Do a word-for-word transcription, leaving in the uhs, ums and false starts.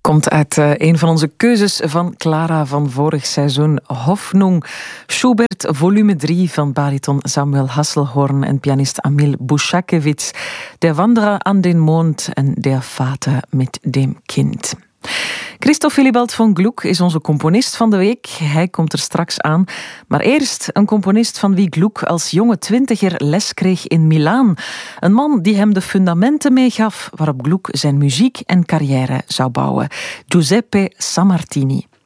Komt uit uh, een van onze keuzes van Clara van vorig seizoen. Hoffnung, Schubert, volume drie van bariton Samuel Hasselhorn en pianist Emil Buschakewitz. Der Wanderer an den Mond en Der Vater mit dem Kind. Christoph Willibald von Gluck is onze componist van de week. Hij komt er straks aan. Maar eerst een componist van wie Gluck als jonge twintiger les kreeg in Milaan. Een man die hem de fundamenten meegaf waarop Gluck zijn muziek en carrière zou bouwen. Giuseppe Sammartini.